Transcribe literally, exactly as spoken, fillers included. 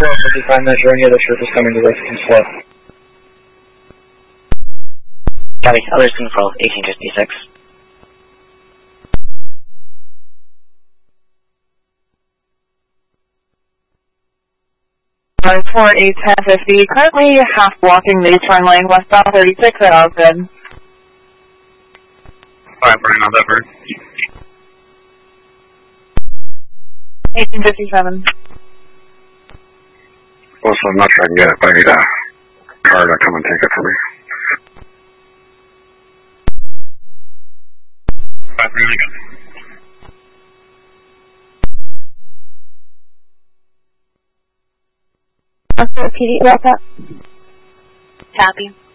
twelve fifty-five, measure any other surface coming to west and slow. Copy, other scene for eighteen fifty-six. One four eight ten fifty, currently half blocking the turn lane westbound thirty-six at Ogden. Five, running on that bird. eighteen fifty-seven. Also, I'm not sure I can get it, but I need a car to come and take it for me. Five, really good. P D, what's up? Copy.